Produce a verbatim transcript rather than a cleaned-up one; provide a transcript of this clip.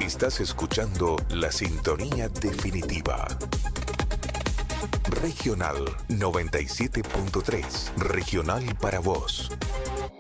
Estás escuchando la sintonía definitiva. Regional noventa y siete punto tres. Regional para vos.